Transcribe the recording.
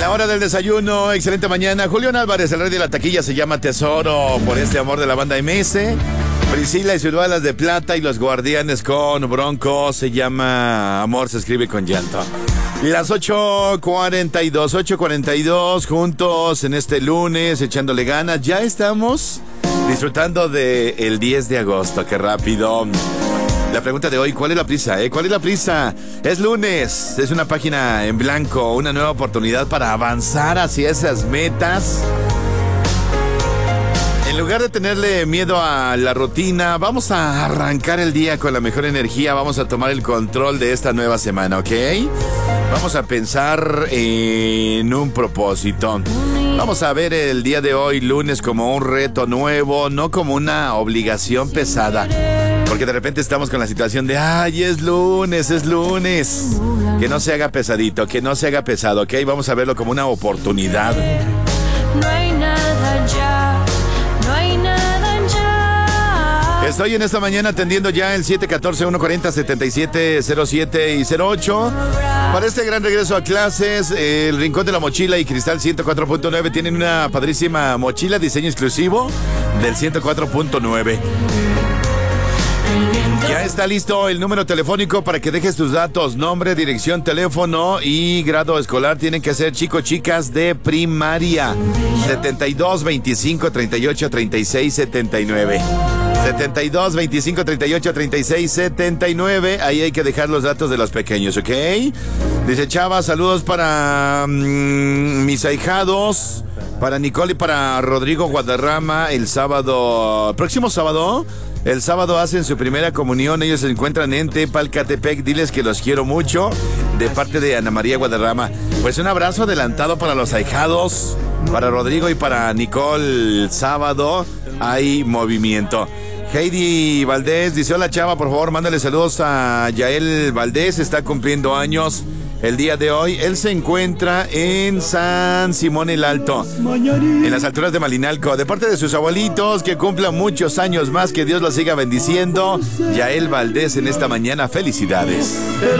La hora del desayuno, excelente mañana. Julián Álvarez, el rey de la taquilla, se llama Tesoro por este amor de la banda MS. Priscila y sus balas de plata y los guardianes con Bronco, se llama Amor, se escribe con llanto. Las 8:42, juntos en este lunes, echándole ganas. Ya estamos disfrutando del 10 de agosto, qué rápido. La pregunta de hoy, ¿cuál es la prisa? ¿Cuál es la prisa? Es lunes, es una página en blanco, una nueva oportunidad para avanzar hacia esas metas. En lugar de tenerle miedo a la rutina, vamos a arrancar el día con la mejor energía, vamos a tomar el control de esta nueva semana, ¿ok? Vamos a pensar en un propósito. Vamos a ver el día de hoy, lunes, como un reto nuevo, no como una obligación pesada. Porque de repente estamos con la situación de, ay, es lunes. Que no se haga pesadito, que no se haga pesado, ¿ok? Vamos a verlo como una oportunidad. No hay nada ya, no hay nada ya. Estoy en esta mañana atendiendo ya el 714-140-7707 y 08. Para este gran regreso a clases, el Rincón de la Mochila y Cristal 104.9 tienen una padrísima mochila, diseño exclusivo del 104.9. Ya está listo el número telefónico para que dejes tus datos, nombre, dirección, teléfono y grado escolar. Tienen que ser chicas de primaria. 72 25 38 36 79. 72 25 38 36 79. Ahí hay que dejar los datos de los pequeños, ¿ok? Dice Chava, saludos para mis ahijados, para Nicole y para Rodrigo Guadarrama el próximo sábado. El sábado hacen su primera comunión. Ellos se encuentran en Tepalcatepec. Diles que los quiero mucho. De parte de Ana María Guadarrama. Pues un abrazo adelantado para los ahijados, para Rodrigo y para Nicole. El sábado hay movimiento. Heidi Valdés dice: hola Chava, por favor mándale saludos a Yael Valdés. Está cumpliendo años el día de hoy. Él se encuentra en San Simón el Alto, en las alturas de Malinalco. De parte de sus abuelitos, que cumplan muchos años más, que Dios los siga bendiciendo. Yael Valdés en esta mañana, felicidades.